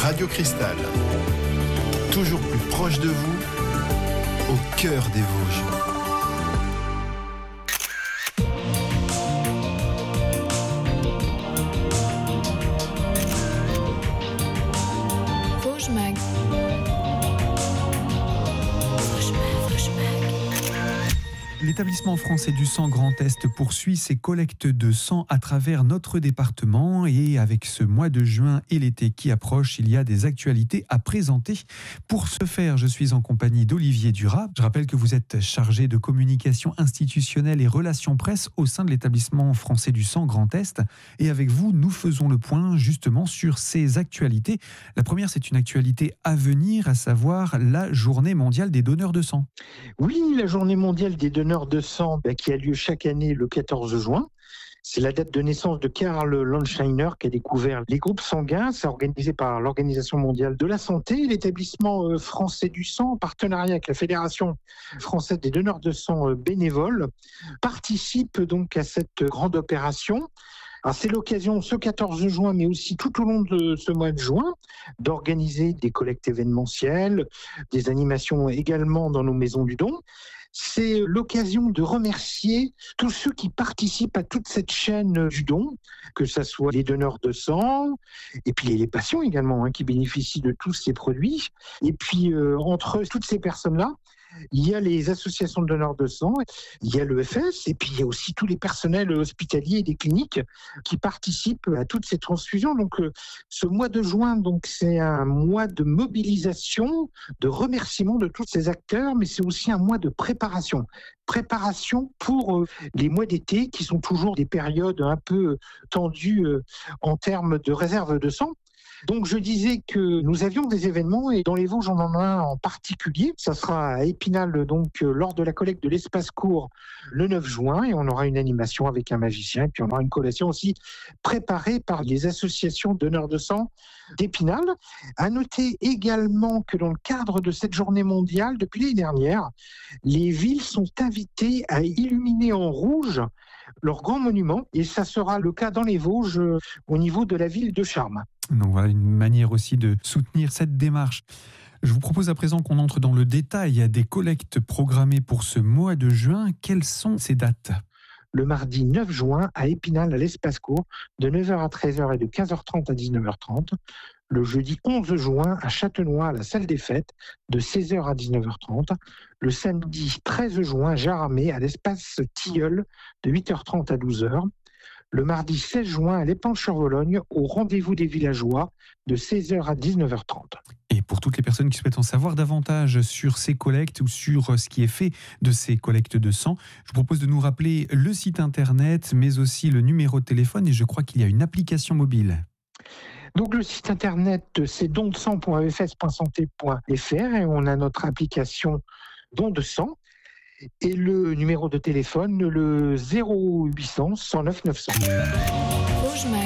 Radio Cristal, toujours plus proche de vous, au cœur des Vosges. Vosges Mag. L'établissement français du sang Grand Est poursuit ses collectes de sang à travers notre département et avec ce mois de juin et l'été qui approche, il y a des actualités à présenter. Pour ce faire, je suis en compagnie d'Olivier Duras. Je rappelle que vous êtes chargé de communication institutionnelle et relations presse au sein de l'établissement français du sang Grand Est. Et avec vous, nous faisons le point justement sur ces actualités. La première, c'est une actualité à venir, à savoir la journée mondiale des donneurs de sang. Oui, la journée mondiale des donneurs de sang qui a lieu chaque année le 14 juin. C'est la date de naissance de Karl Landsteiner qui a découvert les groupes sanguins. C'est organisé par l'Organisation mondiale de la santé. L'établissement français du sang, en partenariat avec la Fédération française des donneurs de sang bénévoles, participe donc à cette grande opération. Alors c'est l'occasion ce 14 juin, mais aussi tout au long de ce mois de juin, d'organiser des collectes événementielles, des animations également dans nos maisons du don. C'est l'occasion de remercier tous ceux qui participent à toute cette chaîne du don, que ce soit les donneurs de sang, et puis les patients également, qui bénéficient de tous ces produits. Et puis, entre toutes ces personnes-là, il y a les associations de donneurs de sang, il y a l'EFS, et puis il y a aussi tous les personnels hospitaliers et des cliniques qui participent à toutes ces transfusions. Donc, ce mois de juin, donc, c'est un mois de mobilisation, de remerciement de tous ces acteurs, mais c'est aussi un mois de préparation. Préparation pour les mois d'été, qui sont toujours des périodes un peu tendues en termes de réserve de sang. Donc je disais que nous avions des événements et dans les Vosges on en a un en particulier. Ça sera à Épinal donc lors de la collecte de l'espace court le 9 juin et on aura une animation avec un magicien et puis on aura une collation aussi préparée par les associations donneurs de sang d'Épinal. À noter également que dans le cadre de cette journée mondiale, depuis l'année dernière, les villes sont invitées à illuminer en rouge leurs grands monuments et ça sera le cas dans les Vosges au niveau de la ville de Charmes. Donc voilà une manière aussi de soutenir cette démarche. Je vous propose à présent qu'on entre dans le détail des collectes programmées pour ce mois de juin. Quelles sont ces dates ? Le mardi 9 juin à Épinal à l'espace court de 9h à 13h et de 15h30 à 19h30. Le jeudi 11 juin à Châtenois à la salle des fêtes de 16h à 19h30. Le samedi 13 juin à Jarramé à l'espace Tilleul de 8h30 à 12h. Le mardi 16 juin à l'Épanche-sur-Vologne au rendez-vous des villageois de 16h à 19h30. Et pour toutes les personnes qui souhaitent en savoir davantage sur ces collectes ou sur ce qui est fait de ces collectes de sang, je vous propose de nous rappeler le site internet, mais aussi le numéro de téléphone et je crois qu'il y a une application mobile. Donc le site internet c'est dondesang.efs.santé.fr et on a notre application Don de sang. Et le numéro de téléphone, le 0800 109 900. Vosges Mag.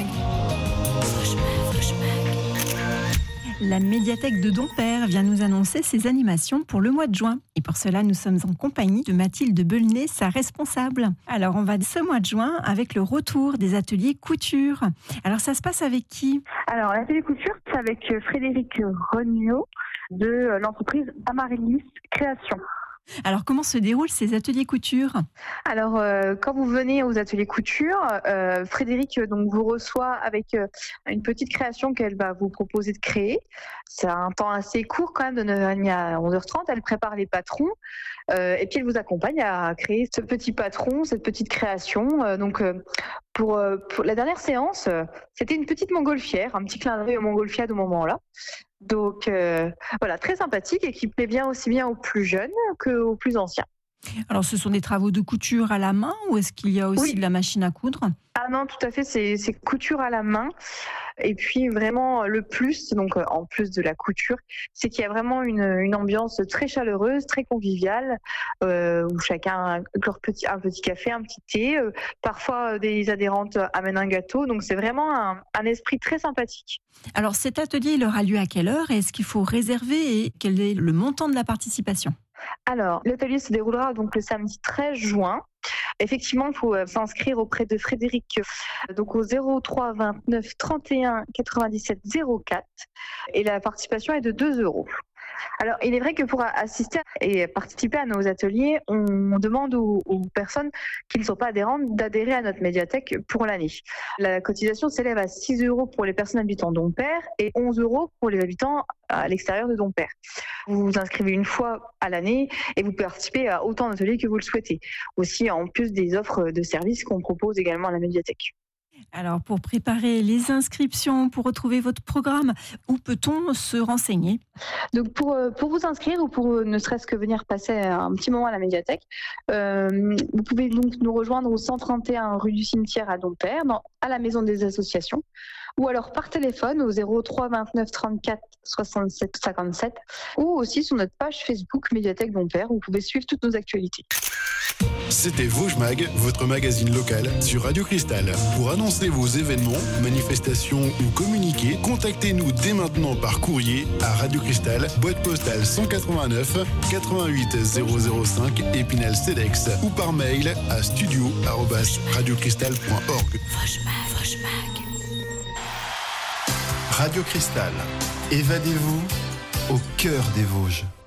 La médiathèque de Dompère vient nous annoncer ses animations pour le mois de juin. Et pour cela, nous sommes en compagnie de Mathilde Belnet, sa responsable. Alors, on va ce mois de juin avec le retour des ateliers couture. Alors, ça se passe avec qui ? Alors, l'atelier couture, c'est avec Frédéric Regnault de l'entreprise Amaryllis Création. Alors, comment se déroulent ces ateliers couture ? Alors, quand vous venez aux ateliers couture, Frédéric donc vous reçoit avec une petite création qu'elle va vous proposer de créer. C'est un temps assez court quand même, de 9h30 à 11h30. Elle prépare les patrons et puis elle vous accompagne à créer ce petit patron, cette petite création. Pour la dernière séance, c'était une petite montgolfière, un petit clin d'œil aux montgolfiades au moment-là. Donc voilà, très sympathique et qui plaît bien aussi bien aux plus jeunes qu'aux plus anciens. Alors ce sont des travaux de couture à la main ou est-ce qu'il y a aussi de la machine à coudre ? Ah non, tout à fait, c'est couture à la main. Et puis vraiment le plus, donc en plus de la couture, c'est qu'il y a vraiment une ambiance très chaleureuse, très conviviale, où chacun a un petit café, un petit thé. Parfois des adhérentes amènent un gâteau, donc c'est vraiment un esprit très sympathique. Alors cet atelier, il aura lieu à quelle heure ? Est-ce qu'il faut réserver et quel est le montant de la participation ? Alors, l'atelier se déroulera donc le samedi 13 juin Effectivement, il faut s'inscrire auprès de Frédéric donc au 03 29 31 97 04 et la participation est de 2 €. Alors, il est vrai que pour assister et participer à nos ateliers, on demande aux personnes qui ne sont pas adhérentes d'adhérer à notre médiathèque pour l'année. La cotisation s'élève à 6 € pour les personnes habitant Dompierre et 11 € pour les habitants à l'extérieur de Dompierre. Vous vous inscrivez une fois à l'année et vous participez à autant d'ateliers que vous le souhaitez. Aussi, en plus des offres de services qu'on propose également à la médiathèque. Alors, pour préparer les inscriptions, pour retrouver votre programme, où peut-on se renseigner ? Donc, pour vous inscrire ou pour ne serait-ce que venir passer un petit moment à la médiathèque, vous pouvez donc nous rejoindre au 131 rue du Cimetière à Dompierre, à la Maison des Associations, ou alors par téléphone au 03 29 34 67 57, ou aussi sur notre page Facebook Médiathèque Dompierre, où vous pouvez suivre toutes nos actualités. C'était Vosges Mag, votre magazine local sur Radio Cristal. Pour annoncer vos événements, manifestations ou communiquer, contactez-nous dès maintenant par courrier à Radio Cristal, boîte postale 189 88 005 Épinal-Cedex ou par mail à studio@radiocristal.org. Radio Cristal, évadez-vous au cœur des Vosges.